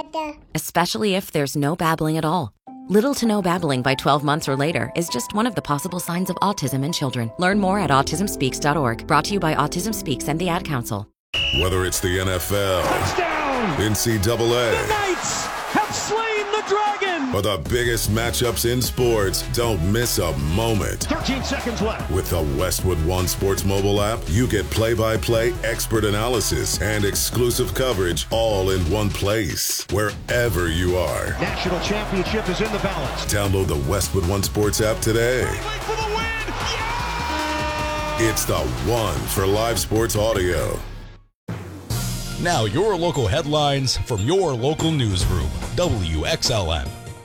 Especially if there's no babbling at all. Little to no babbling by 12 months or later is just one of the possible signs of autism in children. Learn more at autismspeaks.org. Brought to you by Autism Speaks and the Ad Council. Whether it's the NFL, touchdown, NCAA, the Knights have slain the dragon, or the biggest matchups in sports, don't miss a moment. 13 seconds left. With the Westwood One Sports mobile app, you get play-by-play expert analysis and exclusive coverage all in one place, wherever you are. National championship is in the balance. Download the Westwood One Sports app today. For the win! Yeah! It's the one for live sports audio. Now your local headlines from your local newsroom, WXLM.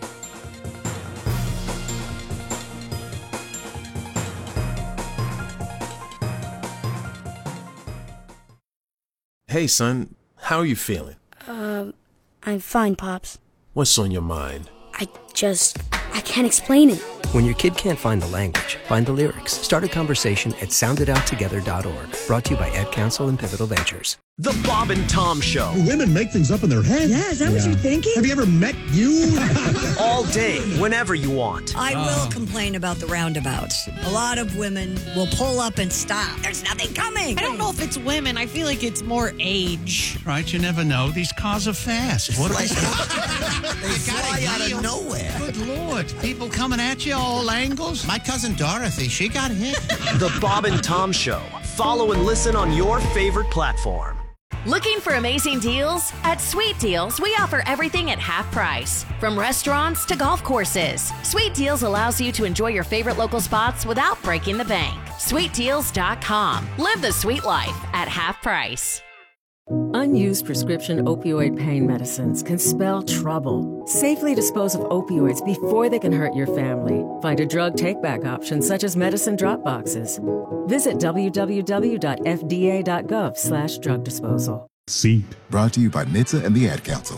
Hey, son, how are you feeling? I'm fine, Pops. What's on your mind? I can't explain it. When your kid can't find the language, find the lyrics. Start a conversation at sounditouttogether.org. Brought to you by Ad Council and Pivotal Ventures. The Bob and Tom Show. Women make things up in their head. Yeah, is that what you're thinking? Have you ever met you? All day, whenever you want. I will complain about the roundabouts. A lot of women will pull up and stop. There's nothing coming. I don't know if it's women. I feel like it's more age. Right, you never know. These cars are fast. What they fly out of nowhere. Good Lord. People coming at you all angles. My cousin Dorothy, she got hit. The Bob and Tom Show. Follow and listen on your favorite platform. Looking for amazing deals? At Sweet Deals, we offer everything at half price. From restaurants to golf courses. Sweet Deals allows you to enjoy your favorite local spots without breaking the bank. SweetDeals.com. Live the sweet life at half price. Unused prescription opioid pain medicines can spell trouble. Safely dispose of opioids before they can hurt your family. Find a drug take-back option such as medicine drop boxes. Visit www.fda.gov/drug disposal. Seat. Brought to you by NHTSA and the Ad Council.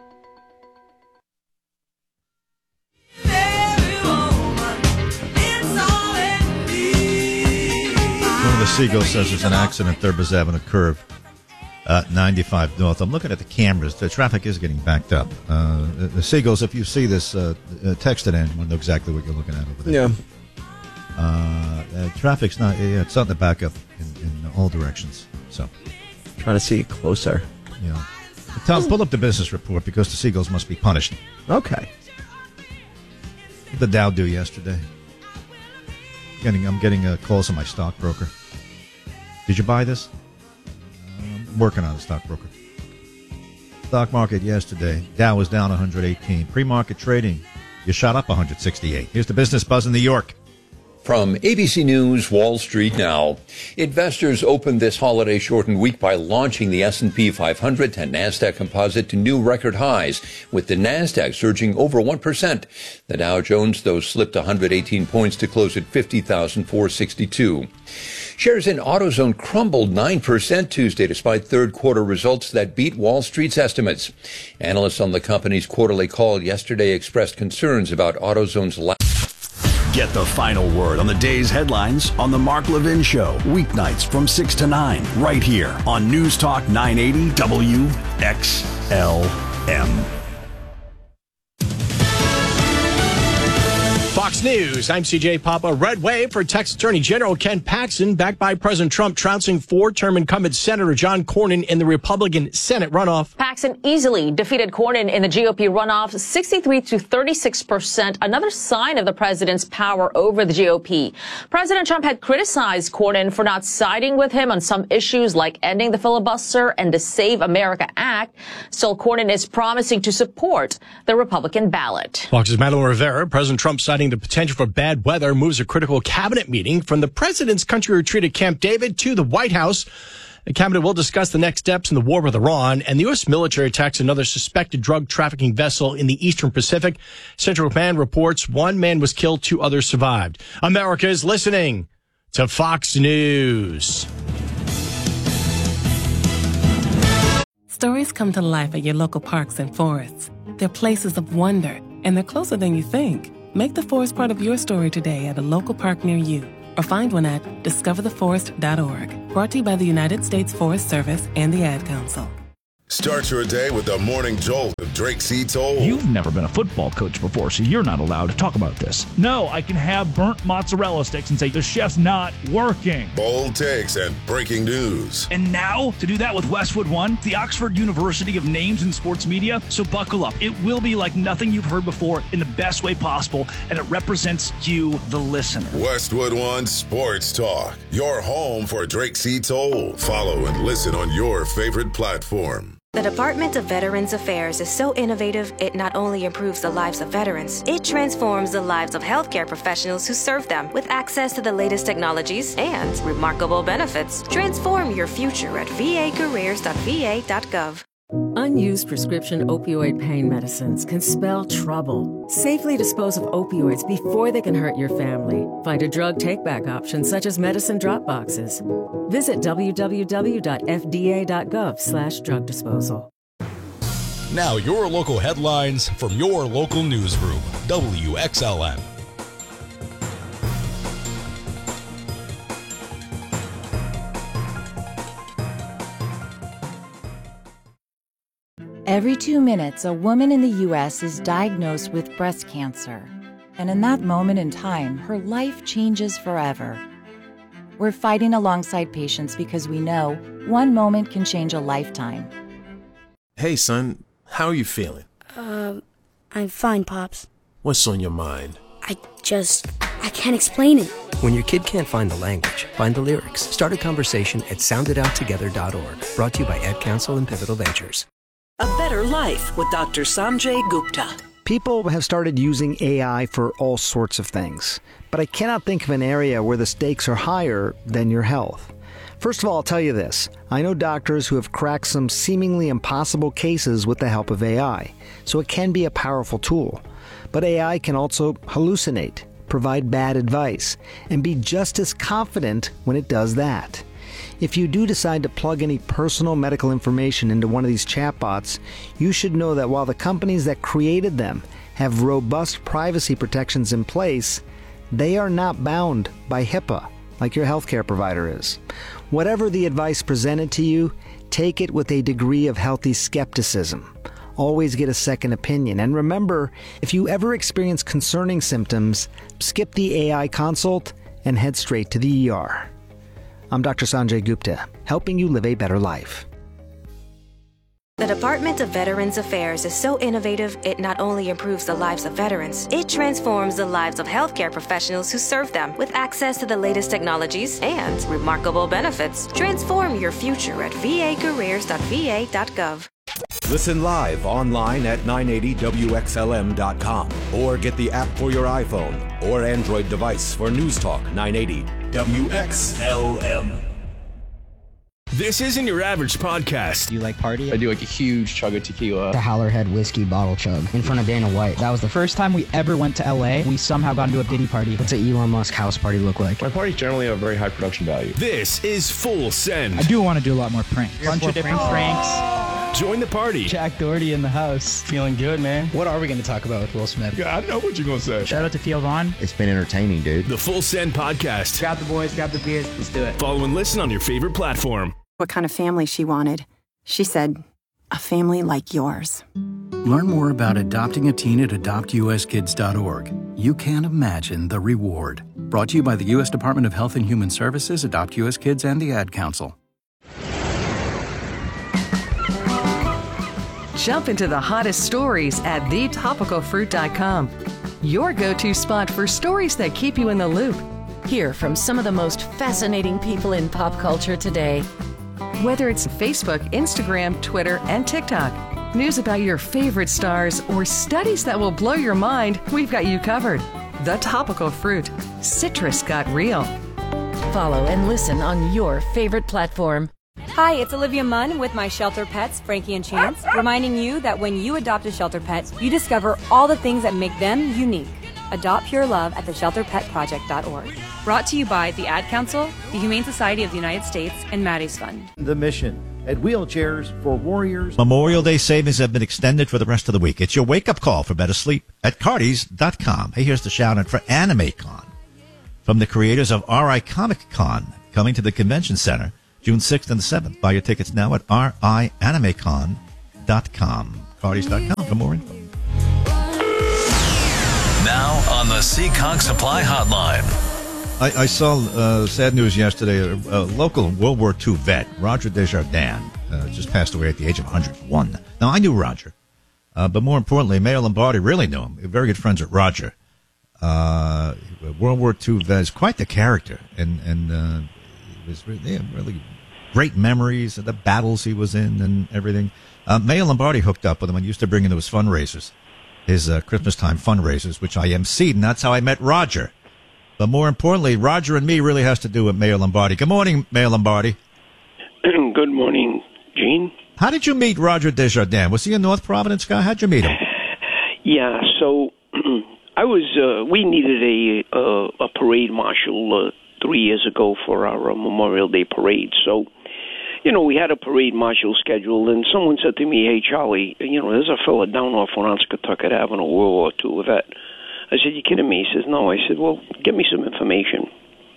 One of the Seagulls says there's an accident, Third Bus Avenue curve. 95 North. I'm looking at the cameras. The traffic is getting backed up. The Seagulls, if you see this, text it in. I know exactly what you're looking at over there. Yeah. Traffic's not, it's starting to back up in all directions. So, trying to see it closer. Yeah. Tom, pull up the business report because the Seagulls must be punished. Okay. What did the Dow do yesterday? I'm getting calls from my stockbroker. Did you buy this? Working on a stockbroker. Stock market yesterday, Dow was down 118. Pre-market trading, you shot up 168. Here's the Business Buzz in New York. From ABC News, Wall Street Now. Investors opened this holiday-shortened week by launching the S&P 500 and NASDAQ Composite to new record highs, with the NASDAQ surging over 1%. The Dow Jones, though, slipped 118 points to close at 50,462. Shares in AutoZone crumbled 9% Tuesday despite third-quarter results that beat Wall Street's estimates. Analysts on the company's quarterly call yesterday expressed concerns about AutoZone's Get the final word on the day's headlines on The Mark Levin Show, weeknights from 6 to 9, right here on News Talk 980 WXLM. Fox News, I'm CJ Papa. Red wave for Texas Attorney General Ken Paxton, backed by President Trump, trouncing four-term incumbent Senator John Cornyn in the Republican Senate runoff. Paxton easily defeated Cornyn in the GOP runoff, 63 to 36%, another sign of the president's power over the GOP. President Trump had criticized Cornyn for not siding with him on some issues like ending the filibuster and the Save America Act. Still, Cornyn is promising to support the Republican ballot. Fox's Madeline Rivera, President Trump citing the potential for bad weather, moves a critical cabinet meeting from the president's country retreat at Camp David to the White House. The cabinet will discuss the next steps in the war with Iran, and the U.S. military attacks another suspected drug trafficking vessel in the Eastern Pacific. Central Command reports one man was killed, 2 others survived. America is listening to Fox News. Stories come to life at your local parks and forests. They're places of wonder, and they're closer than you think. Make the forest part of your story today at a local park near you, or find one at discovertheforest.org. Brought to you by the United States Forest Service and the Ad Council. Start your day with the morning jolt of Drake C. Toll. You've never been a football coach before, so you're not allowed to talk about this. No, I can have burnt mozzarella sticks and say the chef's not working. Bold takes and breaking news. And now, to do that with Westwood One, the Oxford University of names in sports media, so buckle up. It will be like nothing you've heard before in the best way possible, and it represents you, the listener. Westwood One Sports Talk, your home for Drake C. Toll. Follow and listen on your favorite platform. The Department of Veterans Affairs is so innovative, it not only improves the lives of veterans, it transforms the lives of healthcare professionals who serve them with access to the latest technologies and remarkable benefits. Transform your future at vacareers.va.gov. Unused prescription opioid pain medicines can spell trouble. Safely dispose of opioids before they can hurt your family. Find a drug take-back option such as medicine drop boxes. Visit www.fda.gov/drug disposal. Now your local headlines from your local newsroom, WXLM. Every 2 minutes, a woman in the U.S. is diagnosed with breast cancer. And in that moment in time, her life changes forever. We're fighting alongside patients because we know one moment can change a lifetime. Hey, son, how are you feeling? I'm fine, Pops. What's on your mind? I can't explain it. When your kid can't find the language, find the lyrics. Start a conversation at soundedouttogether.org. Brought to you by Ad Council and Pivotal Ventures. A Better Life with Dr. Sanjay Gupta. People have started using AI for all sorts of things, but I cannot think of an area where the stakes are higher than your health. First of all, I'll tell you this. I know doctors who have cracked some seemingly impossible cases with the help of AI, so it can be a powerful tool. But AI can also hallucinate, provide bad advice, and be just as confident when it does that. If you do decide to plug any personal medical information into one of these chatbots, you should know that while the companies that created them have robust privacy protections in place, they are not bound by HIPAA like your healthcare provider is. Whatever the advice presented to you, take it with a degree of healthy skepticism. Always get a second opinion. And remember, if you ever experience concerning symptoms, skip the AI consult and head straight to the ER. I'm Dr. Sanjay Gupta, helping you live a better life. The Department of Veterans Affairs is so innovative, it not only improves the lives of veterans, it transforms the lives of healthcare professionals who serve them with access to the latest technologies and remarkable benefits. Transform your future at vacareers.va.gov. Listen live online at 980WXLM.com or get the app for your iPhone or Android device for News Talk 980 WXLM. This isn't your average podcast. Do you like party? I do like a huge chug of tequila. The Howlerhead whiskey bottle chug in front of Dana White. That was the first time we ever went to LA. We somehow got into a Diddy party. What's an Elon Musk house party look like? My parties generally have very high production value. This is Full Send. I do want to do a lot more pranks. Bunch of different pranks. Join the party. Jack Doherty in the house. Feeling good, man. What are we going to talk about with Will Smith? Yeah, I know what you're going to say. Shout out to Theo Vaughn. It's been entertaining, dude. The Full Send podcast. Grab the boys, grab the beers. Let's do it. Follow and listen on your favorite platform. What kind of family she wanted. She said, a family like yours. Learn more about adopting a teen at adoptuskids.org. You can't imagine the reward. Brought to you by the U.S. Department of Health and Human Services, Adopt U.S. Kids, and the Ad Council. Jump into the hottest stories at thetopicalfruit.com. Your go-to spot for stories that keep you in the loop. Hear from some of the most fascinating people in pop culture today. Whether it's Facebook, Instagram, Twitter, and TikTok, news about your favorite stars, or studies that will blow your mind, we've got you covered. The Topical Fruit. Citrus got real. Follow and listen on your favorite platform. Hi, it's Olivia Munn with my shelter pets, Frankie and Chance, reminding you that when you adopt a shelter pet, you discover all the things that make them unique. Adopt Pure Love at theshelterpetproject.org. Brought to you by the Ad Council, the Humane Society of the United States, and Maddie's Fund. The mission at Wheelchairs for Warriors. Memorial Day savings have been extended for the rest of the week. It's your wake-up call for better sleep at Cardis.com. Hey, here's the shout-out for AnimeCon from the creators of RI Comic Con, coming to the convention center June 6th and 7th. Buy your tickets now at rianimecon.com. Cardies.com for more info. Now on the Seekonk Supply Hotline. I saw sad news yesterday. A local World War II vet, Roger Desjardins, just passed away at the age of 101. Now, I knew Roger, but more importantly, Mayo Lombardi really knew him. Very good friends with Roger. World War II vet is quite the character, and it was really great memories of the battles he was in and everything. Mayo Lombardi hooked up with him and used to bring him to his fundraisers, his Christmas time fundraisers, which I emceed, and that's how I met Roger. But more importantly, Roger and me really has to do with Mayo Lombardi. Good morning, Mayo Lombardi. Good morning, Gene. How did you meet Roger Desjardins? Was he a North Providence guy? How'd you meet him? Yeah, so we needed a parade marshal 3 years ago for our Memorial Day parade. So, we had a parade marshal scheduled, and someone said to me, "Hey, Charlie, there's a fella down off Woonsocket having a World War II vet." I said, "You kidding me?" He says, "No." I said, "Well, get me some information."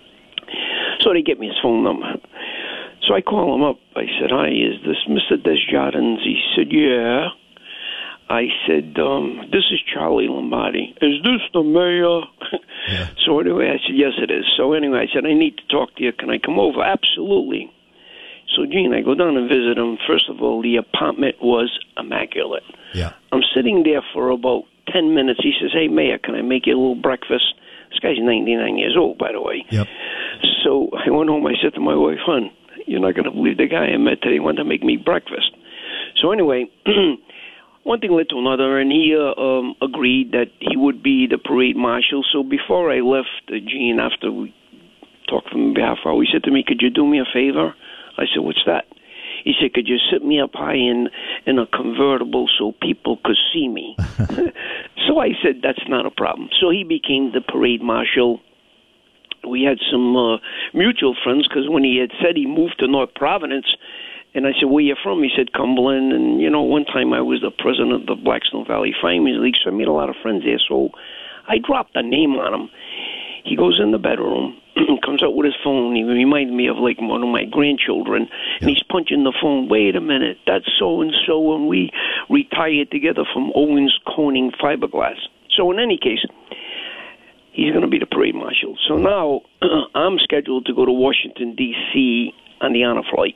So they get me his phone number. So I call him up. I said, "Hi, is this Mr. Desjardins?" He said, "Yeah." I said, "This is Charlie Lombardi. Is this the mayor?" Yeah. So anyway, I said, "Yes, it is." So anyway, I said, "I need to talk to you. Can I come over?" "Absolutely." So, Gene, I go down and visit him. First of all, the apartment was immaculate. Yeah. I'm sitting there for about 10 minutes. He says, "Hey, Mayor, can I make you a little breakfast?" This guy's 99 years old, by the way. Yep. So I went home. I said to my wife, "Hon, you're not going to believe the guy I met today wanted to make me breakfast." So anyway, one thing led to another, and he agreed that he would be the parade marshal. So before I left, Gene, after we talked for a half hour, he said to me, "Could you do me a favor?" I said, "What's that?" He said, "Could you sit me up high in a convertible so people could see me?" So I said, "That's not a problem." So he became the parade marshal. We had some mutual friends because when he had said he moved to North Providence, and I said, "Where you from?" He said, "Cumberland." And, one time I was the president of the Blackstone Valley Firemen's League, so I made a lot of friends there. So I dropped a name on him. He goes in the bedroom, comes out with his phone. He reminded me of like one of my grandchildren, and he's punching the phone. "Wait a minute, that's so-and-so, and we retired together from Owens Corning Fiberglass." So in any case, he's going to be the parade marshal. So now I'm scheduled to go to Washington, D.C. on the honor flight.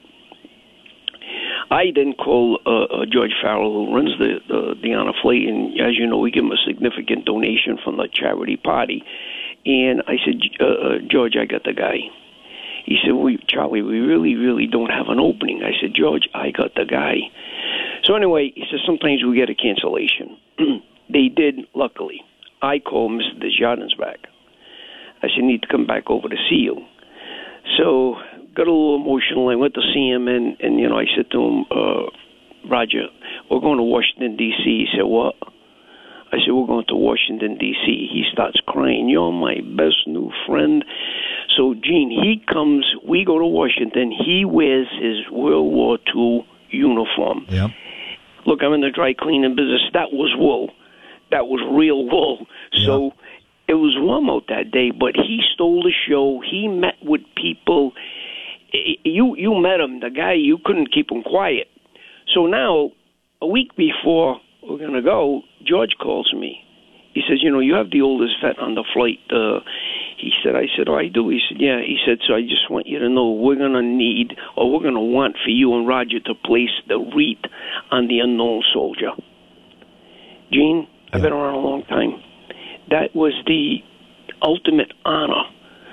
I then call George Farrell, who runs the honor flight, and as you know, we give him a significant donation from the charity party. And I said, "George, I got the guy." He said, "Charlie, we really, really don't have an opening." I said, "George, I got the guy." So anyway, he says, "Sometimes we get a cancellation." They did, luckily. I called Mr. Desjardins back. I said, "Need to come back over to see you." So got a little emotional. I went to see him, and I said to him, "Roger, we're going to Washington, D.C. He said, "What?" I said, "We're going to Washington, D.C. He starts crying. "You're my best new friend." So, Gene, he comes. We go to Washington. He wears his World War II uniform. Yeah. Look, I'm in the dry cleaning business. That was wool. That was real wool. Yeah. So it was warm out that day, but he stole the show. He met with people. You met him. The guy, you couldn't keep him quiet. So now, a week before we're going to go, George calls me. He says, "You have the oldest vet on the flight." I said, "Oh, I do." He said, "Yeah." He said, "So I just want you to know we're going to want for you and Roger to place the wreath on the unknown soldier." Gene, I've been around a long time. That was the ultimate honor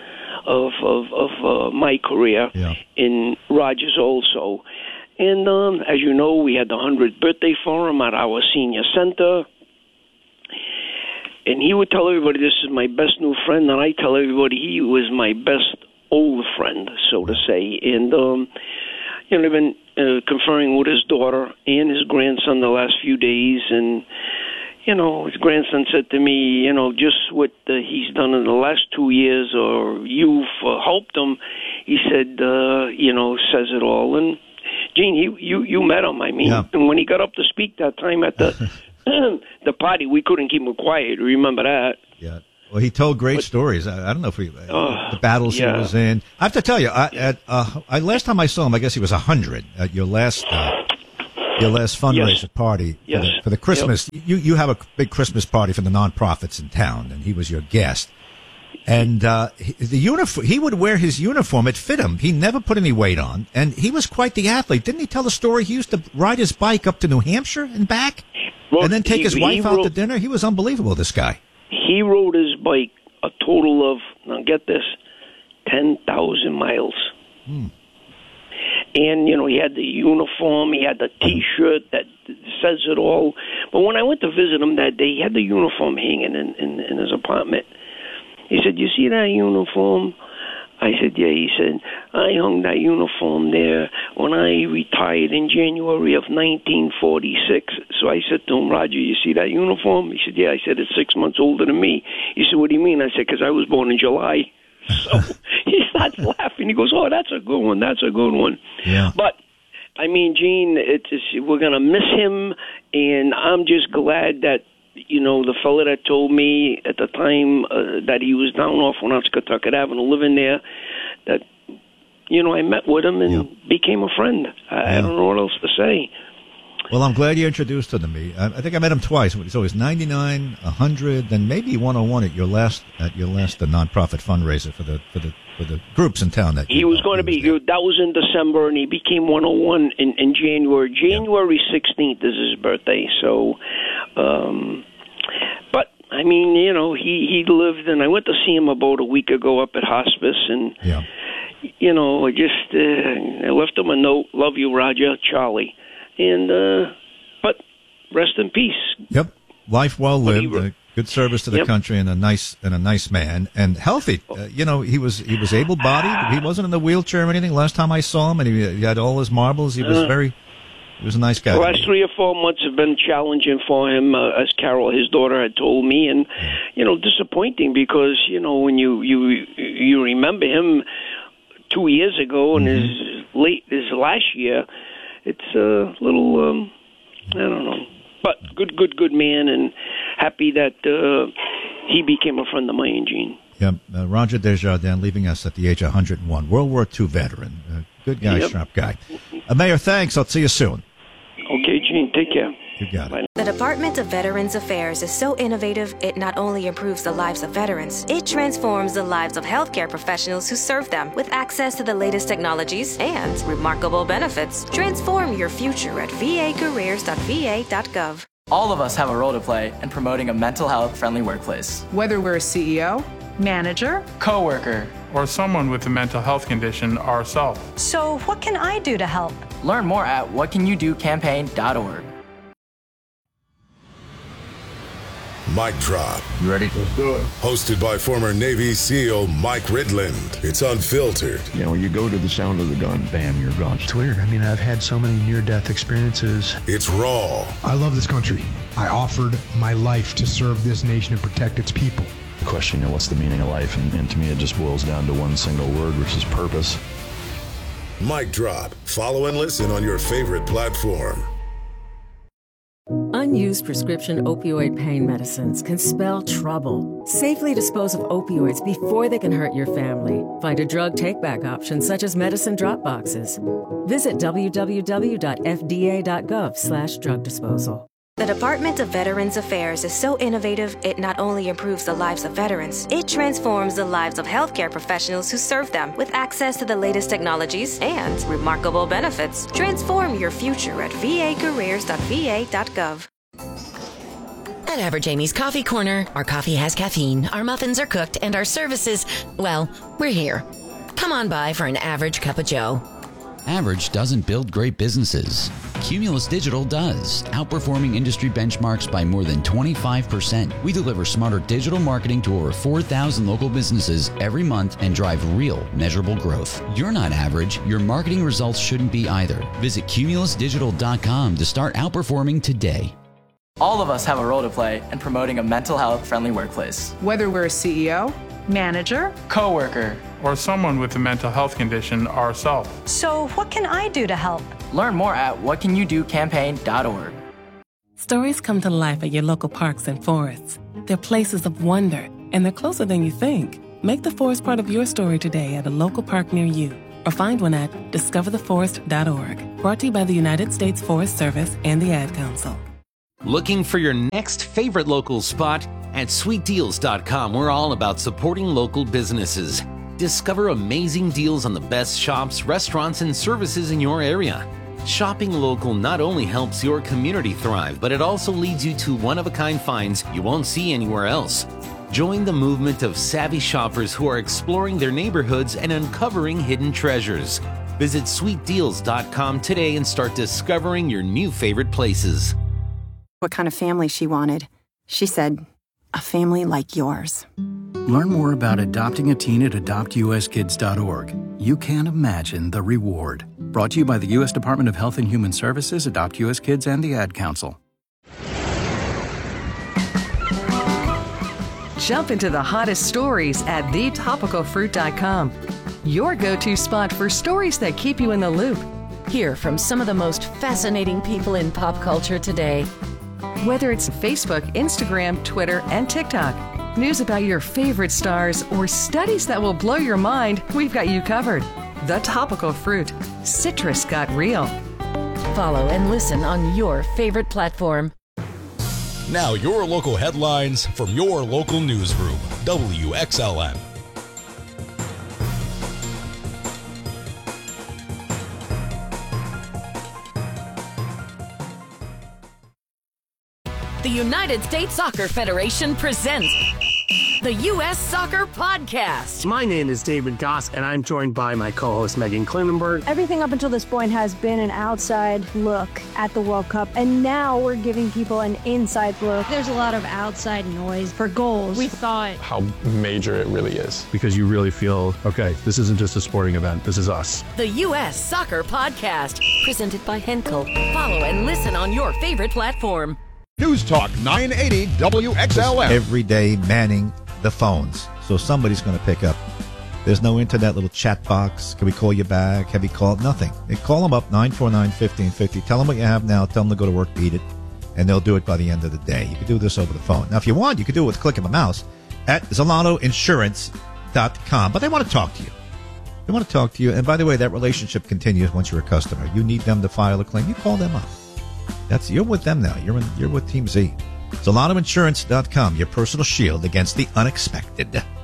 of my career, in Roger's also. And as you know, we had the 100th birthday for him at our senior center. And he would tell everybody, "This is my best new friend." And I tell everybody he was my best old friend, so to say. And, I've been conferring with his daughter and his grandson the last few days. And, his grandson said to me, just what he's done in the last 2 years, or you've helped him, he said, says it all. And, Gene, you met him, and when he got up to speak that time at the the party, we couldn't keep him quiet. Remember that? Yeah. Well, he told great stories. I don't know if the battles he was in. I have to tell you, last time I saw him, I guess he was 100 at your last fundraiser party for the Christmas. Yep. You have a big Christmas party for the nonprofits in town, and he was your guest. And the uniform, he would wear his uniform. It fit him. He never put any weight on, and he was quite the athlete. Didn't he tell the story? He used to ride his bike up to New Hampshire and back, and then take his wife out to dinner. He was unbelievable, this guy. He rode his bike a total of, now get this, 10,000 miles. And, he had the uniform, he had the T-shirt that says it all. But when I went to visit him that day, he had the uniform hanging in his apartment. He said, "You see that uniform?" I said, "Yeah." He said, "I hung that uniform there when I retired in January of 1946. So I said to him, "Roger, you see that uniform?" He said, "Yeah." I said, "It's 6 months older than me." He said, "What do you mean?" I said, "Because I was born in July." So he starts laughing. He goes, "Oh, that's a good one. That's a good one." Yeah. But, I mean, Gene, we're going to miss him, and I'm just glad that, the fella that told me at the time that he was down off on Kentucky Avenue living there, that, I met with him and became a friend. I don't know what else to say. Well, I'm glad you introduced him to me. I think I met him twice. So it was 99, 100, then maybe 101 at your last nonprofit fundraiser for the groups in town. He was going to be. That was in December, and he became 101 in January. January 16th is his birthday. So, but I mean, he lived, and I went to see him about a week ago up at hospice, and I just I left him a note. "Love you, Roger, Charlie." And but rest in peace. Yep, life well lived, good service to the country, and a nice man, and healthy. He was able-bodied. He wasn't in the wheelchair or anything. Last time I saw him, and he had all his marbles. He was he was a nice guy. The last 3 or 4 months have been challenging for him, as Carol, his daughter, had told me, and disappointing because when you remember him 2 years ago and his last year. It's a little, I don't know, but good man, and happy that he became a friend of mine, Gene. Yeah, Roger Desjardins leaving us at the age of 101, World War II veteran, good guy, sharp guy. Mayor, thanks. I'll see you soon. Okay, Gene, take care. You got it. The Department of Veterans Affairs is so innovative, it not only improves the lives of veterans, it transforms the lives of healthcare professionals who serve them with access to the latest technologies and remarkable benefits. Transform your future at vacareers.va.gov. All of us have a role to play in promoting a mental health friendly workplace. Whether we're a CEO, manager, coworker, or someone with a mental health condition ourselves. So what can I do to help? Learn more at whatcanyoudocampaign.org. Mic Drop. You ready? Let's do it. Hosted by former Navy SEAL Mike Ridland. It's unfiltered. You go to the sound of the gun, bam, you're gone. It's weird. I mean, I've had so many near-death experiences. It's raw. I love this country. I offered my life to serve this nation and protect its people. The question, what's the meaning of life? And to me, it just boils down to one single word, which is purpose. Mic Drop. Follow and listen on your favorite platform. Unused prescription opioid pain medicines can spell trouble. Safely dispose of opioids before they can hurt your family. Find a drug take-back option such as medicine drop boxes. Visit www.fda.gov/drug disposal. The Department of Veterans Affairs is so innovative, it not only improves the lives of veterans, it transforms the lives of healthcare professionals who serve them with access to the latest technologies and remarkable benefits. Transform your future at vacareers.va.gov. At Average Amy's Coffee Corner, our coffee has caffeine, our muffins are cooked, and our services, well, we're here. Come on by for an average cup of joe. Average doesn't build great businesses. Cumulus Digital does, outperforming industry benchmarks by more than 25%. We deliver smarter digital marketing to over 4,000 local businesses every month and drive real, measurable growth. You're not average. Your marketing results shouldn't be either. Visit cumulusdigital.com to start outperforming today. All of us have a role to play in promoting a mental health friendly workplace. Whether we're a CEO, manager, coworker, or someone with a mental health condition ourselves. So what can I do to help? Learn more at whatcanyoudocampaign.org. Stories come to life at your local parks and forests. They're places of wonder, and they're closer than you think. Make the forest part of your story today at a local park near you, or find one at discovertheforest.org. Brought to you by the United States Forest Service and the Ad Council. Looking for your next favorite local spot? At sweetdeals.com, we're all about supporting local businesses. Discover amazing deals on the best shops, restaurants, and services in your area. Shopping local not only helps your community thrive, but it also leads you to one-of-a-kind finds you won't see anywhere else. Join the movement of savvy shoppers who are exploring their neighborhoods and uncovering hidden treasures. Visit sweetdeals.com today and start discovering your new favorite places. What kind of family she wanted. She said, a family like yours. Learn more about adopting a teen at adoptuskids.org. You can't imagine the reward. Brought to you by the U.S. Department of Health and Human Services, Adopt U.S. Kids, and the Ad Council. Jump into the hottest stories at thetopicalfruit.com. Your go-to spot for stories that keep you in the loop. Hear from some of the most fascinating people in pop culture today. Whether it's Facebook, Instagram, Twitter, and TikTok, news about your favorite stars, or studies that will blow your mind, we've got you covered. The Topical Fruit. Citrus got real. Follow and listen on your favorite platform. Now your local headlines from your local newsroom. WXLN. The United States Soccer Federation presents the U.S. Soccer Podcast. My name is David Goss, and I'm joined by my co-host Megan Klinenberg. Everything up until this point has been an outside look at the World Cup, and now we're giving people an inside look. There's a lot of outside noise for goals. We thought how major it really is. Because you really feel, okay, this isn't just a sporting event, this is us. The U.S. Soccer Podcast, presented by Henkel. Follow and listen on your favorite platform. News Talk 980 WXLN. Every day manning the phones. So somebody's going to pick up. There's no internet little chat box. Can we call you back? Have you called? Nothing. They call them up, 949-1550. Tell them what you have now. Tell them to go to work, beat it. And they'll do it by the end of the day. You can do this over the phone. Now, if you want, you can do it with a click of a mouse at ZolanoInsurance.com. But they want to talk to you. They want to talk to you. And by the way, that relationship continues once you're a customer. You need them to file a claim. You call them up. You're with them now. You're with Team Z. ZolanoInsurance.com, your personal shield against the unexpected.